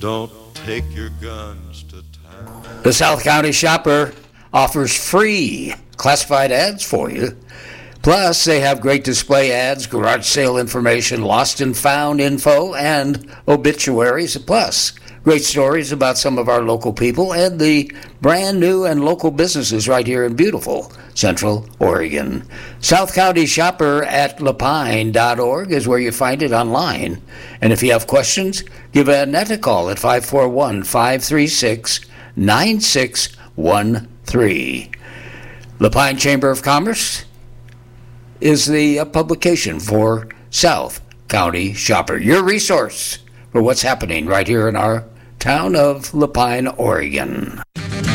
Don't take your guns to town. The South County Shopper offers free classified ads for you. Plus, they have great display ads, garage sale information, lost and found info, and obituaries. Plus, great stories about some of our local people and the brand new and local businesses right here in beautiful Central Oregon. South County Shopper at lapine.org is where you find it online. And if you have questions, give Annette a call at 541-536-9613. Lapine Chamber of Commerce is the publication for South County Shopper, your resource for what's happening right here in our town of Lapine, Oregon.